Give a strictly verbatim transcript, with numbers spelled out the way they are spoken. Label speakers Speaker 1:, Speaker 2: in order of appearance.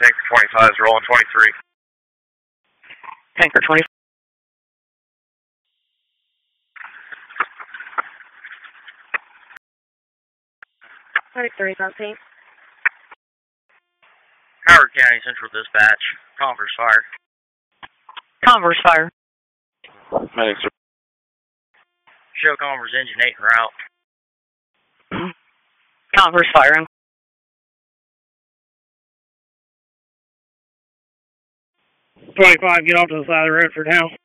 Speaker 1: Tanker twenty-five is rolling twenty-three.
Speaker 2: Tanker twenty.
Speaker 3: twenty-three, something.
Speaker 1: Howard County Central Dispatch. Converse fire.
Speaker 2: Converse fire.
Speaker 4: Medics are...
Speaker 1: Show Converse engine eight en route.
Speaker 2: Converse firing.
Speaker 5: twenty-five, get off to the side of the road for now.